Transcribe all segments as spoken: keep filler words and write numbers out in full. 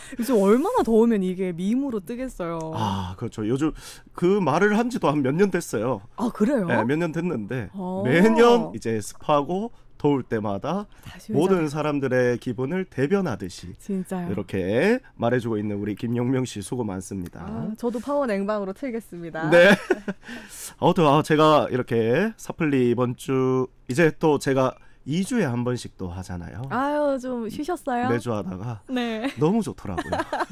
요즘 얼마나 더우면 이게 밈으로 뜨겠어요. 아, 그렇죠. 요즘 그 말을 한 지도 한 몇 년 됐어요. 아, 그래요? 네, 몇 년 됐는데 어. 매년 이제 습하고 더울 때마다 다시 모든 회자. 사람들의 기분을 대변하듯이 진짜요. 이렇게 말해주고 있는 우리 김용명 씨 수고 많습니다. 아, 저도 파워 냉방으로 틀겠습니다. 네. 아무튼 아, 제가 이렇게 사플리 이번 주 이제 또 제가 이 주에 한 번씩 또 하잖아요. 아유, 좀 쉬셨어요? 매주 하다가 네. 너무 좋더라고요.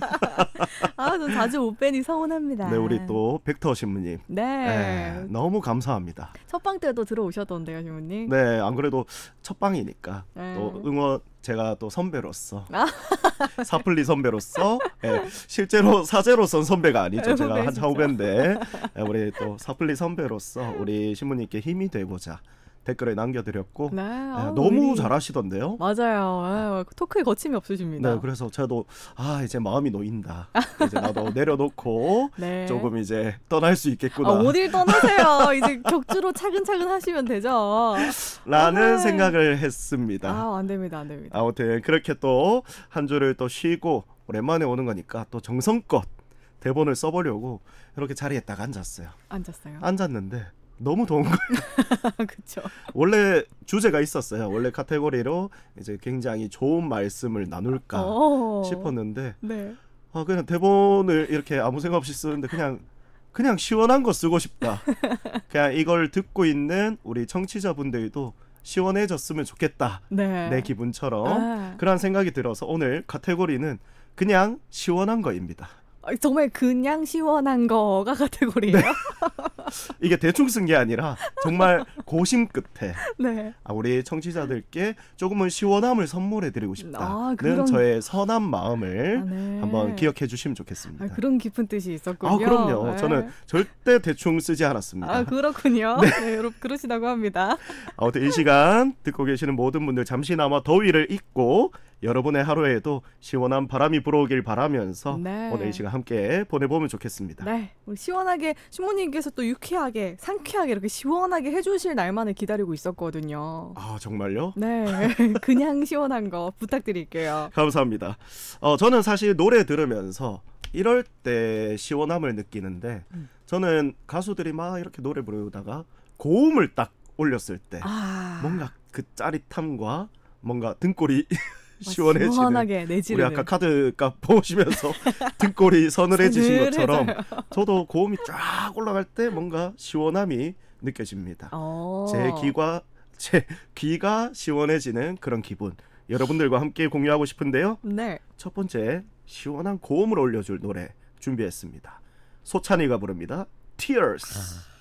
아, 좀 자주 못 뵈니 서운합니다. 네, 우리 또 벡터 신부님. 네. 네, 너무 감사합니다. 첫방 때도 들어오셨던데요, 신부님. 네, 안 그래도 첫 방이니까 네. 또 응원 제가 또 선배로서 아. 사플리 선배로서 네, 실제로 사제로선 선배가 아니죠. 아이고, 제가 네, 한참 후배인데 네, 우리 또 사플리 선배로서 우리 신부님께 힘이 되고자 댓글을 남겨드렸고 네. 네, 아우, 너무 우리- 잘하시던데요. 맞아요. 에, 토크에 거침이 없으십니다. 네, 그래서 저도 아 이제 마음이 놓인다. 이제 나도 내려놓고 네. 조금 이제 떠날 수 있겠구나. 아, 어딜 떠나세요. 이제 격주로 차근차근 하시면 되죠. 라는 아, 생각을 했습니다. 아, 안 됩니다. 안 됩니다. 아무튼 그렇게 또 한 주를 또 쉬고 오랜만에 오는 거니까 또 정성껏 대본을 써보려고 이렇게 자리에 딱 앉았어요. 앉았어요. 앉았는데 너무 더운 거예요. 그쵸. 원래 주제가 있었어요. 원래 카테고리로 이제 굉장히 좋은 말씀을 나눌까 어. 싶었는데 네. 아, 그냥 대본을 이렇게 아무 생각 없이 쓰는데 그냥 그냥 시원한 거 쓰고 싶다. 그냥 이걸 듣고 있는 우리 청취자분들도 시원해졌으면 좋겠다. 네. 내 기분처럼 아. 그런 생각이 들어서 오늘 카테고리는 그냥 시원한 거입니다. 아, 정말 그냥 시원한 거가 카테고리예요? 이게 대충 쓴 게 아니라 정말 고심 끝에 네. 아, 우리 청취자들께 조금은 시원함을 선물해드리고 싶다는 아, 그런- 저의 선한 마음을 아, 네. 한번 기억해 주시면 좋겠습니다. 아, 그런 깊은 뜻이 있었군요. 아, 그럼요. 네. 저는 절대 대충 쓰지 않았습니다. 아, 그렇군요. 네. 여러분 그러시다고 합니다. 아무튼 이 시간 듣고 계시는 모든 분들 잠시나마 더위를 잊고 여러분의 하루에도 시원한 바람이 불어오길 바라면서 네. 오늘 이 시간 함께 보내보면 좋겠습니다. 네, 우리 시원하게 신부님께서 또 유쾌하게 상쾌하게 이렇게 시원하게 해주실 날만을 기다리고 있었거든요. 아, 정말요? 네, 그냥 시원한 거 부탁드릴게요. 감사합니다. 어, 저는 사실 노래 들으면서 이럴 때 시원함을 느끼는데 음. 저는 가수들이 막 이렇게 노래 부르다가 고음을 딱 올렸을 때 아, 뭔가 그 짜릿함과 뭔가 등골이 시원해지는 시원하게 우리 내지르는. 아까 카드값 보시면서 등골이 서늘해지신 것처럼 서늘해져요. 저도 고음이 쫙 올라갈 때 뭔가 시원함이 느껴집니다. 어. 제 귀가 제 귀가 시원해지는 그런 기분 여러분들과 함께 공유하고 싶은데요. 네, 첫 번째 시원한 고음을 올려줄 노래 준비했습니다. 소찬이가 부릅니다. Tears.